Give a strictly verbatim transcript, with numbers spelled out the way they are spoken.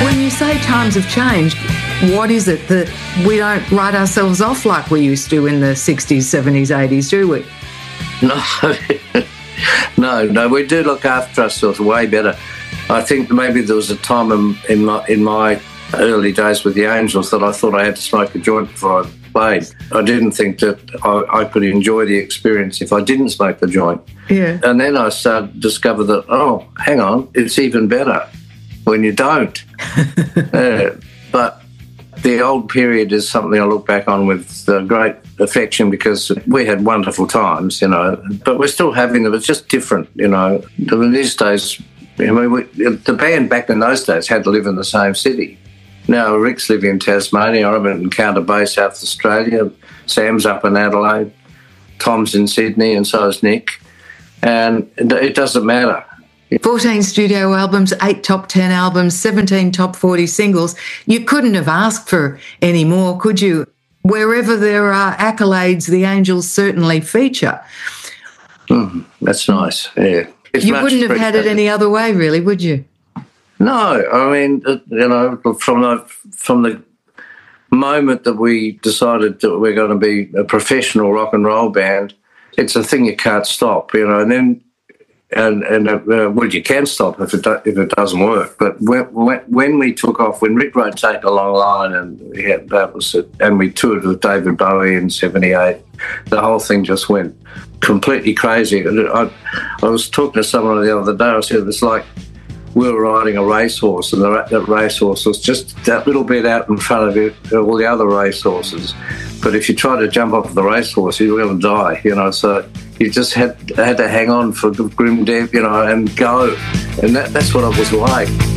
When you say times have changed, what is it that we don't write ourselves off like we used to in the sixties, seventies, eighties, do we? No, no, no, we do look after ourselves way better. I think maybe there was a time in, in, my, in my early days with the Angels that I thought I had to smoke a joint before I played. I didn't think that I, I could enjoy the experience if I didn't smoke the joint. Yeah. And then I started to discover that, oh, hang on, it's even better when you don't. uh, but the old period is something I look back on with uh, great affection because we had wonderful times, you know, but we're still having them. It's just different, you know. In these days, I mean, we, the band back in those days had to live in the same city. Now Rick's living in Tasmania, I'm in Counter Bay, South Australia, Sam's up in Adelaide, Tom's in Sydney, and so is Nick. And it doesn't matter. fourteen studio albums, eight top ten albums, seventeen top forty singles. You couldn't have asked for any more, could you? Wherever there are accolades, the Angels certainly feature. Mm, that's nice, yeah. It's you wouldn't have had it any other way, really, would you? No, I mean, you know, from the, from the moment that we decided that we're going to be a professional rock and roll band, it's a thing you can't stop, you know, and then And, and uh, well, you can stop if it do, if it doesn't work. But when, when we took off, when Rick wrote "Take a Long Line," and we had, that was it, and we toured with David Bowie in seventy-eight, the whole thing just went completely crazy. I, I was talking to someone the other day. I said it's like we were riding a racehorse, and the, that racehorse was just that little bit out in front of it, all the other racehorses. But if you try to jump off the racehorse, you're going to die, you know. So you just had had to hang on for the grim death, you know, and go. And that, that's what it was like.